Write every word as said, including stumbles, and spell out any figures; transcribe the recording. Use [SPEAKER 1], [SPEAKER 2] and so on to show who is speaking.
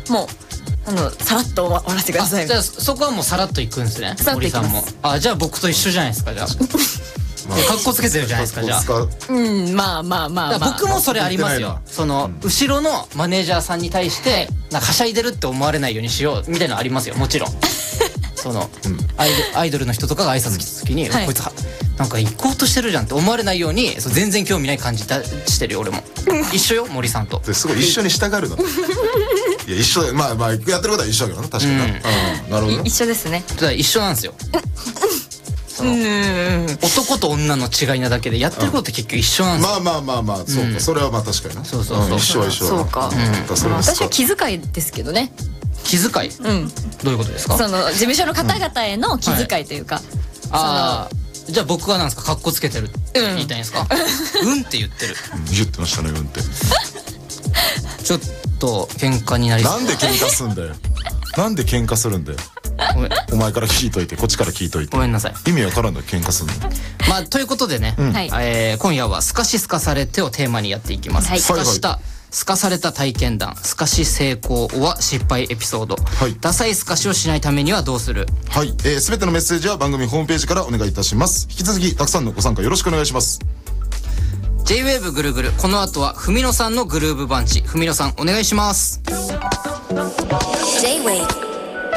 [SPEAKER 1] もうあのさらっと終わらせてください。
[SPEAKER 2] じゃあそこはもうさらっといくんですね、
[SPEAKER 1] さらっといきます。
[SPEAKER 2] 森さんも。あ、じゃあ僕と一緒じゃないですか。じゃあかっこつけてるじゃないですか。じゃあ
[SPEAKER 1] うんまあまあまあまあ、
[SPEAKER 2] 僕もそれありますよ。その後ろのマネージャーさんに対してなんかはしゃいでるって思われないようにしようみたいなのありますよ、もちろん。そのアイド、アイドルの人とかが挨拶来た時に、こいつはなんか行こうとしてるじゃんって思われないように、そう全然興味ない感じだしてるよ俺も。一緒よ森さんと。
[SPEAKER 3] すごい一緒に従うの。いや一緒だ、まあまあやってることは一緒だけどな、確かにな。うん、なるほど。
[SPEAKER 1] 一緒ですね。
[SPEAKER 2] だから一緒なんですよ。その男と女の違いなだけでやってることって結局一緒なんですよ。
[SPEAKER 3] まあまあまあまあそうか、それはまあ確かにな。
[SPEAKER 2] そうそうそう、
[SPEAKER 3] 一緒は一緒だ。
[SPEAKER 1] そうか。私は気遣いですけどね。
[SPEAKER 2] 気遣い、うん、どういうことですか？
[SPEAKER 1] その事務所の方々への気遣いというか、
[SPEAKER 2] ああ、じゃあ僕はなんですか、カッコつけてるって言いたいんですか？うんって言ってる。
[SPEAKER 3] 言ってましたね、うんって。
[SPEAKER 2] ちょっと喧嘩になりそう。
[SPEAKER 3] なんで喧嘩すんだよ。なんで喧嘩するんだよ。お前から聞いといて、こっちから聞いといて。
[SPEAKER 2] ごめんなさい。
[SPEAKER 3] 意味わからんの喧嘩すんの。
[SPEAKER 2] まあということでね、え今夜は「すかしすかされて」をテーマにやっていきます。すかしたすかされた体験談、すかし成功は失敗エピソード、はい、ダサいすかしをしないためにはどうする。
[SPEAKER 3] はい、えー、全てのメッセージは番組ホームページからお願いいたします。引き続きたくさんのご参加よろしくお願いします。
[SPEAKER 2] ジェイウェーブ ぐるぐる、この後は文野さんのグルーブバンチ。文野さんお願いします。 ジェイウェーブ